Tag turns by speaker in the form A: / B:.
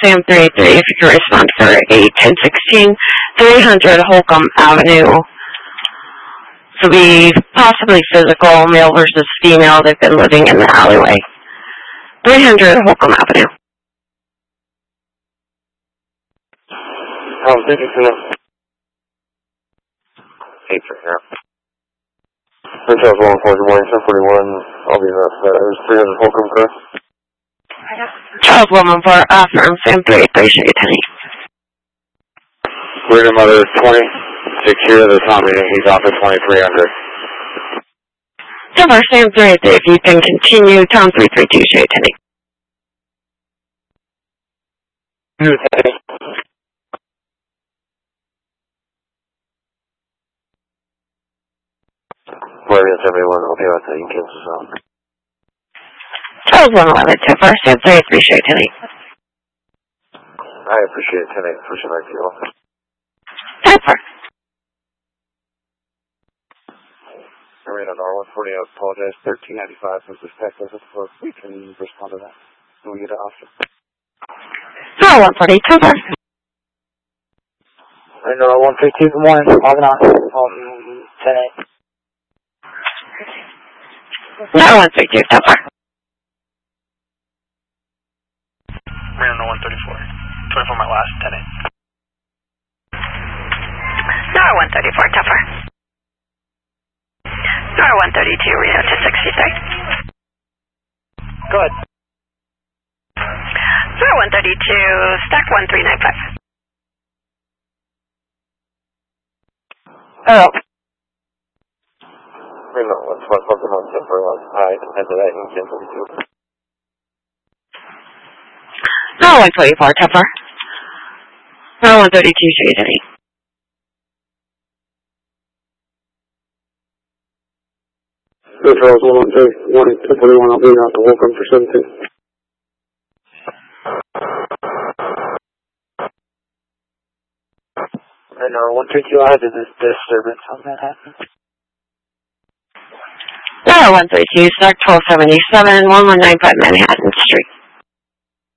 A: Sam 383, if you can respond for a 1016, 300 Holcomb Avenue. This will be possibly physical, male versus female. They've been living in the alleyway. 300 Holcomb Avenue.
B: Oh, thank you for that. 830. Hotel 141, 1041, I'll be there. There's 300 Holcomb, correct?
A: Charles Wilman for firm Sam 383, show you 10.
B: Freedom Mother 20, secure the Tommy, he's off at 2300.
A: Silver Sam 383, if you can continue, Tom 332, show you 10.
B: Where is everyone? I'll be right there. You can cancel this out.
A: Charles 111, Silver Sam 383, show you 10.
B: I appreciate it, 10-8. Pushing like you all.
A: Silver.
B: Alright, on R140, I apologize. 1395 since this text message for we can respond to that. So we get an option.
A: R140, Silver.
C: I know R132, good morning. Logging on. 10-8.
A: R132, Silver.
D: Reno 134. 24 my last 10-8.
A: R134, Tuffer. R132, Reno 263.
C: Go ahead.
A: R132, stack 1395. Oh.
B: Reno 141, for high, after that, you can cancel the two.
A: R124, Tuffer. R132, show you 10.
B: Charles 113, 1041, I'll be out to Holcomb for 17.
C: I know R132, I have this disturbance on Manhattan.
A: R132, stack 1277, 1195 Manhattan,